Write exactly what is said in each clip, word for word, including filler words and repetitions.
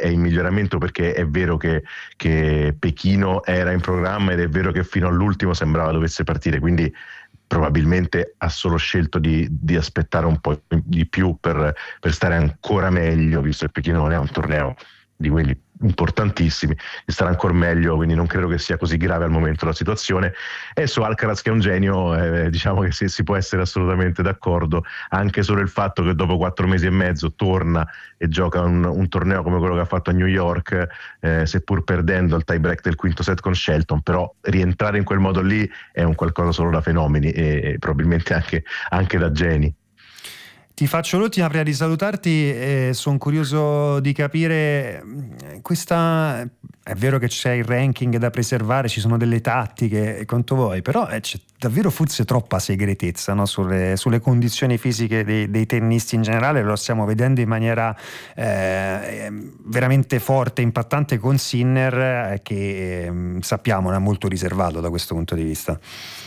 è in miglioramento, perché è vero che, che Pechino era in programma ed è vero che fino all'ultimo sembrava dovesse partire, quindi probabilmente ha solo scelto di, di aspettare un po' di più per, per stare ancora meglio, visto che Pechino non è un torneo di quelli importantissimi, di stare ancora meglio, quindi non credo che sia così grave al momento la situazione. E su Alcaraz, che è un genio, eh, diciamo che si, si può essere assolutamente d'accordo, anche solo il fatto che dopo quattro mesi e mezzo torna e gioca un, un torneo come quello che ha fatto a New York, eh, seppur perdendo il tie break del quinto set con Shelton, però rientrare in quel modo lì è un qualcosa solo da fenomeni e, e probabilmente anche, anche da geni. Ti faccio l'ultima prima di salutarti, e sono curioso di capire questa. È vero che c'è il ranking da preservare, ci sono delle tattiche e quanto vuoi, però c'è davvero forse troppa segretezza, no? sulle, sulle condizioni fisiche dei, dei tennisti in generale. Lo stiamo vedendo in maniera eh, veramente forte e impattante con Sinner, che eh, sappiamo è molto riservato da questo punto di vista.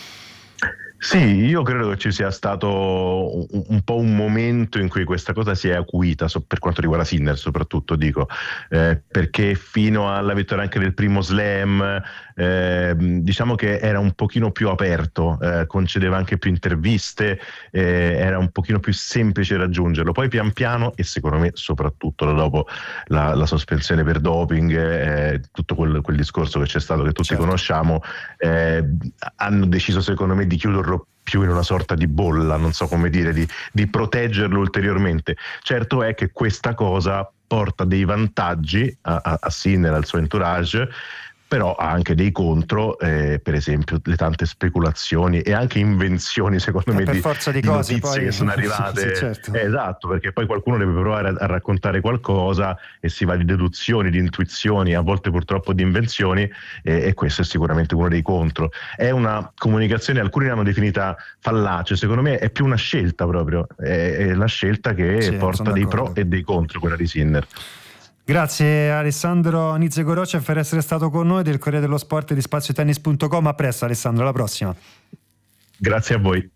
Sì, io credo che ci sia stato un, un po' un momento in cui questa cosa si è acuita, so, per quanto riguarda Sinner soprattutto, dico, eh, perché fino alla vittoria anche del primo slam, eh, diciamo che era un pochino più aperto, eh, concedeva anche più interviste, eh, era un pochino più semplice raggiungerlo. Poi pian piano, e secondo me soprattutto dopo la, la sospensione per doping, eh, tutto quel, quel discorso che c'è stato, che tutti certo. conosciamo, eh, hanno deciso secondo me di chiuderlo più in una sorta di bolla, non so come dire, di, di proteggerlo ulteriormente. Certo è che questa cosa porta dei vantaggi a, a, a Sinner, al suo entourage, però ha anche dei contro, eh, per esempio le tante speculazioni e anche invenzioni, secondo eh, me, per di, forza di, di cose, notizie poi... che sono arrivate. sì, certo. eh, esatto, perché poi qualcuno deve provare a, a raccontare qualcosa e si va di deduzioni, di intuizioni, a volte purtroppo di invenzioni, eh, e questo è sicuramente uno dei contro. È una comunicazione, alcuni l'hanno definita fallace, secondo me è più una scelta proprio, è, è la scelta che sì, porta dei pro e dei contro, quella di Sinner. Grazie Alessandro Nizhegorod per essere stato con noi del Corriere dello Sport e di spazio tennis punto com. A presto Alessandro, alla prossima. Grazie a voi.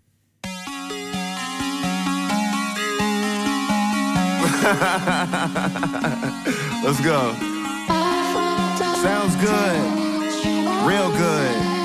Let's go. Sounds good. Real good.